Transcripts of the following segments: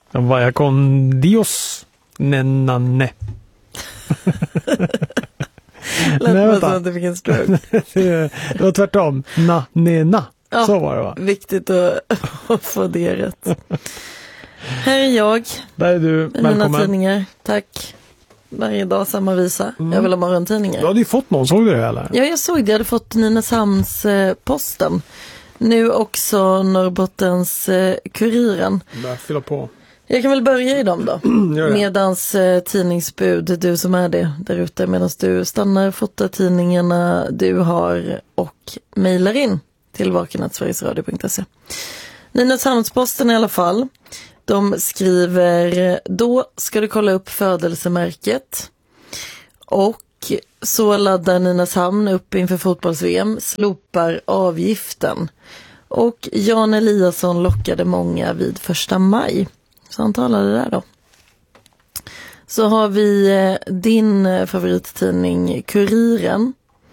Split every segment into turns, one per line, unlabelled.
Vaya con Dios, nenane.
Lät som att det fick en stroke.
Det var tvärtom. Na, ne, na.
Ja,
så var det, va?
Viktigt att få det rätt. Här är jag.
Där är du, välkommen.
Mina tidningar, tack. Varje dag samma visa. Jag vill ha morgontidningar.
Du hade ju fått någon, såg du det eller?
Ja, jag såg det. Jag hade fått Nynäshamns Posten. Nu också Norrbottens Kuriren.
Där, fylla på.
Jag kan väl börja i dem då. Medans tidningsbud, du som är det där ute, medans du stannar, fotar tidningarna du har och mejlar in till vaken@sverigesradio.se. Nynäshamnsposten i alla fall. De skriver, då ska du kolla upp födelsemärket. Och så laddar Nynäshamn upp inför fotbolls-VM, slopar avgiften. Och Jan Eliasson lockade många vid 1 maj. Så han talade där då. Så har vi din favorittidning Kuriren.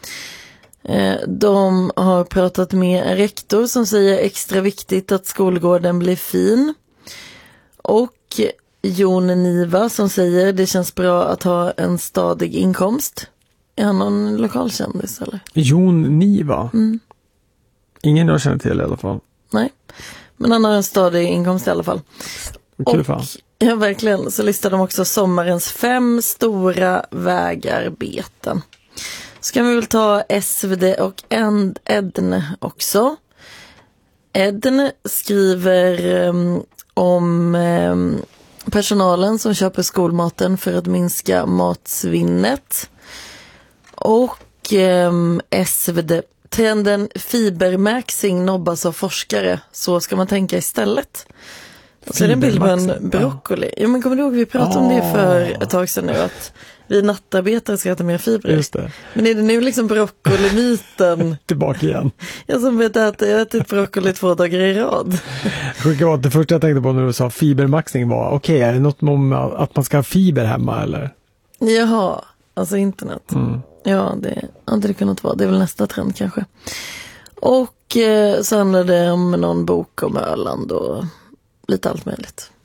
De har pratat med en rektor som säger extra viktigt att skolgården blir fin. Och Jon Niva som säger det känns bra att ha en stadig inkomst. Är han någon lokalkändis eller?
Jon Niva? Ingen jag känner till i alla fall.
Nej, men han har en stadig inkomst i alla fall.
Kul
och,
fan.
Ja, verkligen. Så listar de också sommarens 5 stora vägarbeten. Så kan vi väl ta SvD och Edn också. Edn skriver om personalen som köper skolmaten för att minska matsvinnet. Och SvD, trenden fibermärksing nobbas av forskare. Så ska man tänka istället. Så är det en bild på en broccoli. Ja, men kommer du ihåg, vi pratade om det för ett tag sedan nu, att vi nattarbetare ska äta mer fibrer.
Just det.
Men är det nu liksom broccolimyten?
Tillbaka igen.
Jag som vet att jag har ätit broccoli 2 dagar i rad.
Det första jag tänkte på när du sa fibermaxning var, okej, är det något om att man ska ha fiber hemma eller?
Jaha, alltså internet. Ja, det hade det kunnat vara. Det är väl nästa trend kanske. Och så handlar det om någon bok om Öland och lite allt möjligt.